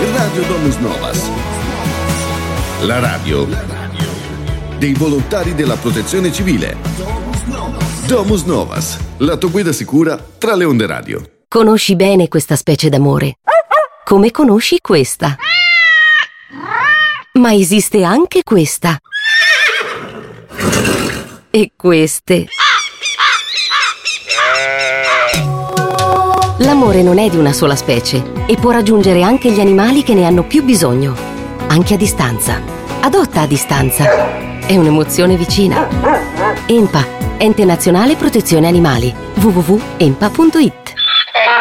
Radio Domus Novas. La radio dei volontari della Protezione Civile. Domus Novas, la tua guida sicura tra le onde radio. Conosci bene questa specie d'amore? Come conosci questa? Ma esiste anche questa. E queste. L'amore non è di una sola specie e può raggiungere anche gli animali che ne hanno più bisogno, anche a distanza. Adotta a distanza. È un'emozione vicina. ENPA, Ente Nazionale Protezione Animali. www.enpa.it